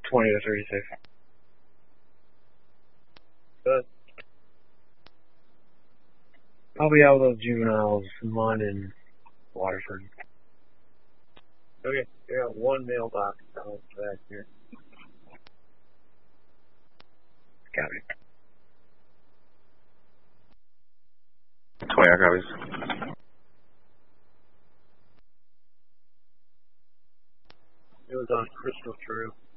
20 to 36. Good. I'll be out with those juveniles, Munn and Waterford. Okay, we got one mailbox out back here. Copy. 20 copies. It was on Crystal Trail.